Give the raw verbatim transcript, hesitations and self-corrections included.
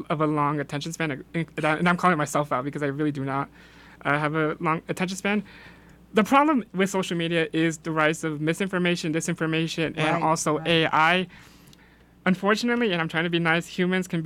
of a long attention span, and I'm calling myself out because I really do not uh, have a long attention span. The problem with social media is the rise of misinformation, disinformation, and Right, also right. A I. Unfortunately, and I'm trying to be nice, humans can be